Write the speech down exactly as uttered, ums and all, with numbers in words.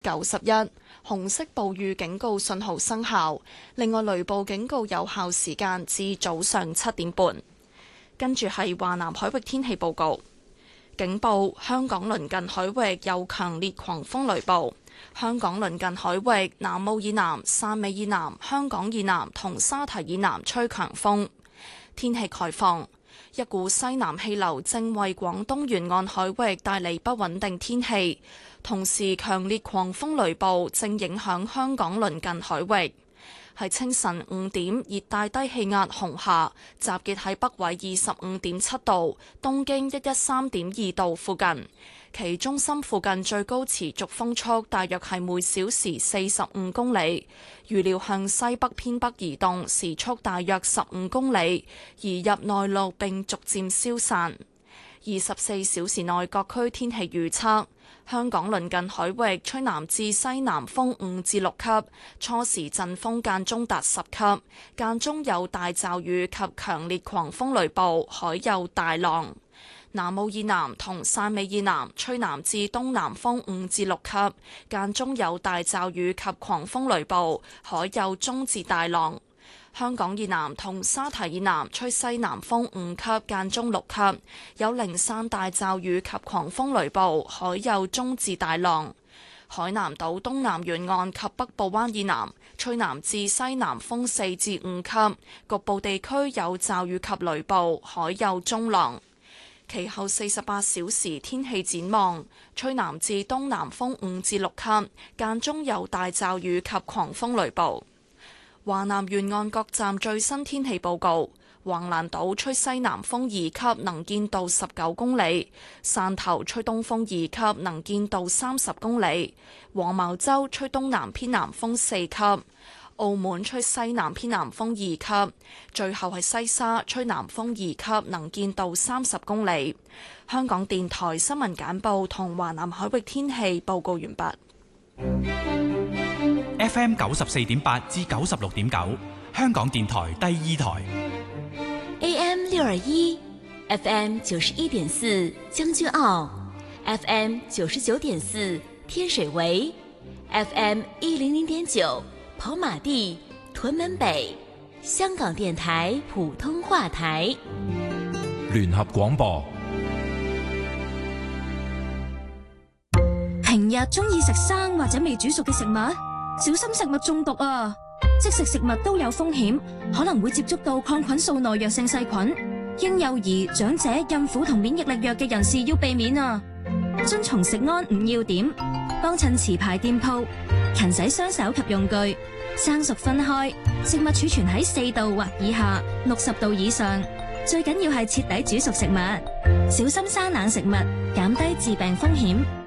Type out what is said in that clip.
九十一，紅色暴雨警告信號生效。另外，雷暴警告有效時間至早上七點半。跟住係華南海域天氣報告，警報：香港鄰近海域有強烈狂風雷暴。香港鄰近海域南澳以南、汕尾以南、香港以南同沙堤以南吹強風。天氣概況：一股西南氣流正為廣東沿岸海域帶嚟不穩定天氣，同時強烈狂風雷暴正影響香港鄰近海域。喺清晨五點，熱帶低氣壓紅夏集結喺北緯二十五點七度、東經一一三點二度附近，其中心附近最高持續風速大約係每小時四十五公里，預料向西北偏北移動，時速大約十五公里，移入內陸並逐漸消散。二十四小時內各區天氣預測：香港鄰近海域吹南至西南風五至六級，初時陣風間中達十級，間中有大驟雨及強烈狂風雷暴，海有大浪。南澳以南同汕尾以南吹南至東南風五至六級，間中有大驟雨及狂風雷暴，海有中至大浪。香港以南同沙堤以南吹西南風五級，間中六級，有零散大驟雨及狂風雷暴，海有中至大浪。海南島東南沿岸及北部灣以南吹南至西南風四至五級，局部地區有驟雨及雷暴，海有中浪。其後四十八小時天氣展望：吹南至東南風五至六級，間中有大驟雨及狂風雷暴。華南沿岸各站最新天氣報告：橫瀾島吹西南風二級，能見度十九公里；汕頭吹東風二級，能見度三十公里；黃茅洲吹東南偏南風四級；澳門吹西南偏南風二級；最後係西沙吹南風二級，能見度三十公里。香港電台新聞簡報同華南海域天氣報告完畢。 F M 九十四點八至九十六點九，香港電台第二台。 A M 六二一 ，F M 九十一點四將軍澳 ，F M 九十九點四天水圍 ，F M 一零零點九跑馬地屯門北，香港電台普通話台。 聯合廣播。 平日中意食生或者未煮熟嘅食物，小心食物中毒啊！即食食物都有風險，可能會接觸到抗菌素耐藥性細菌。嬰幼兒、長者、孕婦同免疫力弱嘅人士要避免啊！遵從食安五要點，幫襯持牌店鋪，勤洗雙手及用具，生熟分開，食物儲存喺四度或以下，六十度以上。最緊要係徹底煮熟食物，小心生冷食物，減低致病風險。